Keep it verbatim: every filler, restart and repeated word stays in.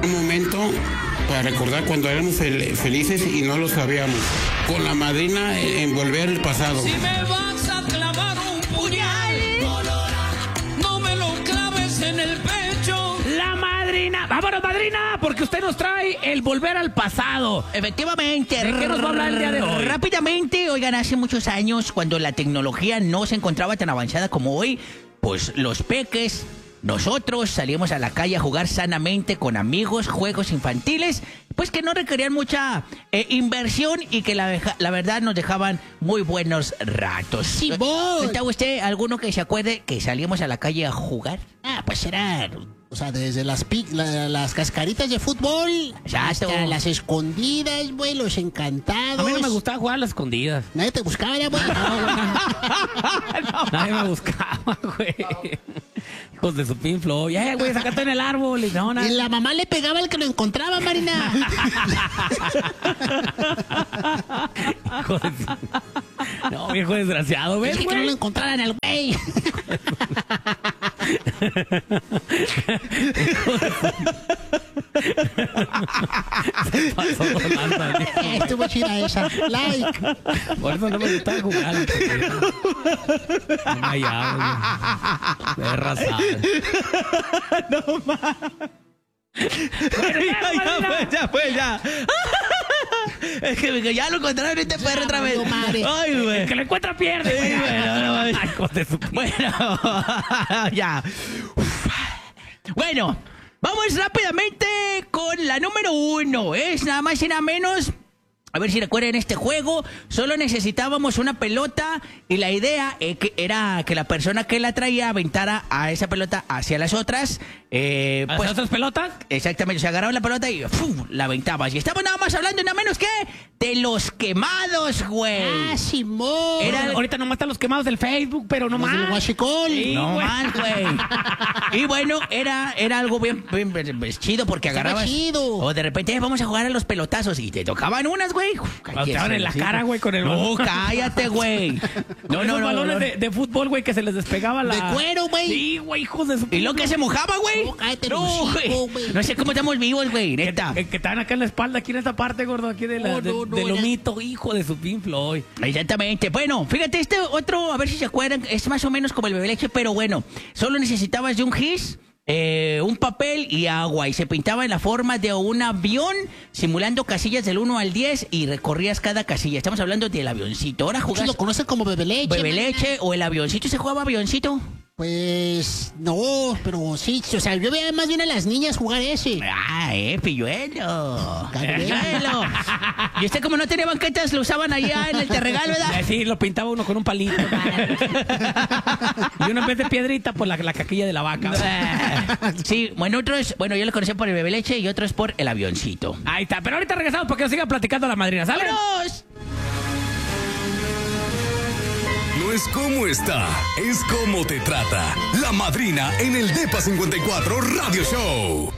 Un momento para recordar cuando éramos fel- felices y no lo sabíamos. Con la madrina en volver al pasado. Si me vas a clavar un puñal, no me lo claves en el pecho. La madrina. Vámonos, madrina, porque usted nos trae el volver al pasado. Efectivamente. ¿De qué nos va a hablar el día de hoy? Rápidamente, oigan, hace muchos años, cuando la tecnología no se encontraba tan avanzada como hoy, pues los peques, nosotros salíamos a la calle a jugar sanamente con amigos, juegos infantiles, pues que no requerían mucha eh, inversión y que la, la verdad nos dejaban muy buenos ratos. Sí, vos. ¿Está usted alguno que se acuerde que salíamos a la calle a jugar? Ah, pues era, o sea, desde las pi- la- las cascaritas de fútbol Exacto. hasta las escondidas, güey, los encantados. A mí no me gustaba jugar a las escondidas. Nadie te buscaba, ya, güey. Nadie me buscaba, güey. Hijos de su pinflo. Eh, güey, sácate en el árbol. Y no, nada. Y la mamá le pegaba al que lo encontraba, Marina. Hijo de su- No, viejo desgraciado, ¿ves, Dije que no lo güey? encontraran al güey. Se pasó de lanza, viejo. Eh, Estuvo chida esa. Like. Por eso no me gustaba jugar. No me hallaba, güey. Perra sabe. ya, ya fue, ya fue, ya. Es que ya lo encontraron este perro otra vez. valió madre. Ay, güey. El que lo encuentra pierde, güey. Sí, bueno, no, Ay, hijos de su- Bueno, ya. Uf. Bueno, vamos rápidamente con la número uno. Es nada más y nada menos. A ver si recuerdan este juego. Solo necesitábamos una pelota y la idea eh, que era que la persona que la traía aventara a esa pelota hacia las otras. Eh, ¿Las pues, otras pelotas? exactamente, se agarraba la pelota y ¡fum! La aventabas. Y estamos nada más hablando nada menos que de los quemados, güey. Ah, Simón. Era- Ahorita nomás están los quemados del Facebook, pero no Los del más. Huachicol. Sí, No güey. más, güey. Y bueno, era, era algo bien, bien, bien, bien chido porque Estaba agarrabas. chido. O de repente "Eh, vamos a jugar a los pelotazos y te tocaban unas, güey. Uf, Cuando te daban en la cara, güey, con el No, balón. cállate, güey. No, Esos no, no. balones no. De, de fútbol, güey, que se les despegaba la... De cuero, güey. Sí, güey, hijos de su... Y lo que se mojaba, güey. No, cállate el No, hocico, güey. güey. No sé cómo estamos vivos, güey, neta. Que, que estaban acá en la espalda, aquí en esta parte, gordo, aquí de la, No, de, no, no, del era- lomito, hijo de su pinflo, hoy. Exactamente. Bueno, fíjate, este otro, a ver si se acuerdan, es más o menos como el bebé leche, pero bueno, solo necesitabas de un gis, eh, un papel y agua, y se pintaba en la forma de un avión, simulando casillas del uno al diez, y recorrías cada casilla. Estamos hablando del avioncito. Ahora Muchos jugás lo conocen como bebé leche. bebé Marina. leche o el avioncito. ¿Se jugaba avioncito? Pues no, pero sí, o sea, yo veía más bien a las niñas jugar ese. Ah, eh, pilluelo. Cabrón. Pilluelo. Y usted como no tenía banquetas, lo usaban allá en el terregal, ¿verdad? Eh, Sí, lo pintaba uno con un palito. Y uno en vez de piedrita, pues la, la caquilla de la vaca. Sí, bueno, otro es, bueno, yo lo conocí por el bebé leche y otro es por el avioncito. Ahí está, pero ahorita regresamos porque nos siga platicando la madrina, ¿sale? ¡Vámonos! No es cómo está, es cómo te trata. La madrina en el DEPA cincuenta y cuatro Radio Show.